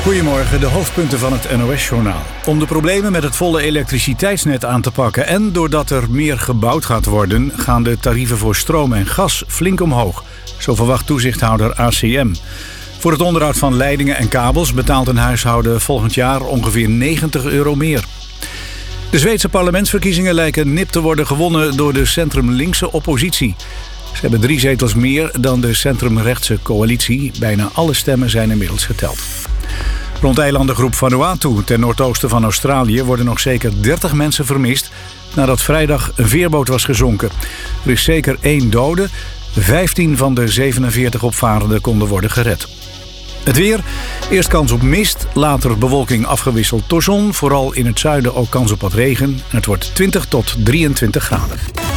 Goedemorgen, de hoofdpunten van het NOS-journaal. Om de problemen met het volle elektriciteitsnet aan te pakken en doordat er meer gebouwd gaat worden, gaan de tarieven voor stroom en gas flink omhoog. Zo verwacht toezichthouder ACM. Voor het onderhoud van leidingen en kabels betaalt een huishouden volgend jaar ongeveer €90 meer. De Zweedse parlementsverkiezingen lijken nip te worden gewonnen door de centrum-linkse oppositie. Ze hebben 3 zetels meer dan de centrumrechtse coalitie. Bijna alle stemmen zijn inmiddels geteld. Rond eilandengroep Vanuatu, ten noordoosten van Australië, worden nog zeker 30 mensen vermist nadat vrijdag een veerboot was gezonken. Er is zeker 1 dode. 15 van de 47 opvarenden konden worden gered. Het weer. Eerst kans op mist, later bewolking afgewisseld door zon. Vooral in het zuiden ook kans op wat regen. En het wordt 20 tot 23 graden.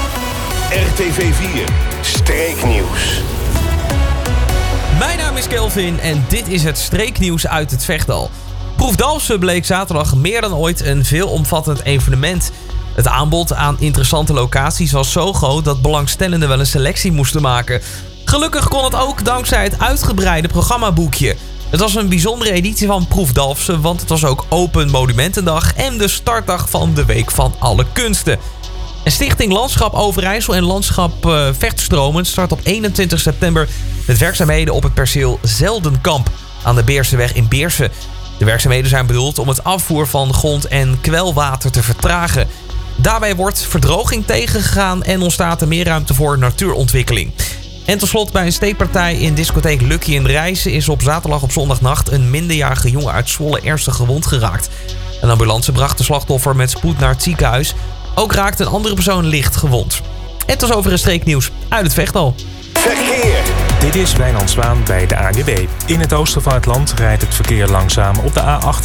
RTV 4 Streeknieuws. Mijn naam is Kelvin en dit is het streeknieuws uit het Vechtdal. Proef Dalfsen bleek zaterdag meer dan ooit een veelomvattend evenement. Het aanbod aan interessante locaties was zo groot dat belangstellenden wel een selectie moesten maken. Gelukkig kon het ook dankzij het uitgebreide programmaboekje. Het was een bijzondere editie van Proef Dalfsen, want het was ook Open Monumentendag en de startdag van de Week van Alle Kunsten. En Stichting Landschap Overijssel en Landschap Vechtstromen start op 21 september met werkzaamheden op het perceel Zeldenkamp aan de Beerseweg in Beersen. De werkzaamheden zijn bedoeld om het afvoer van grond- en kwelwater te vertragen. Daarbij wordt verdroging tegengegaan en ontstaat er meer ruimte voor natuurontwikkeling. En tot slot, bij een steekpartij in discotheek Lucky in Rijssen is op zaterdag op zondagnacht een minderjarige jongen uit Zwolle ernstig gewond geraakt. Een ambulance bracht de slachtoffer met spoed naar het ziekenhuis. Ook raakte een andere persoon licht gewond. En tot over een streeknieuws uit het Vechtdal. Verkeer. Dit is Wijnand Zwaan bij de ANWB. In het oosten van het land rijdt het verkeer langzaam op de A8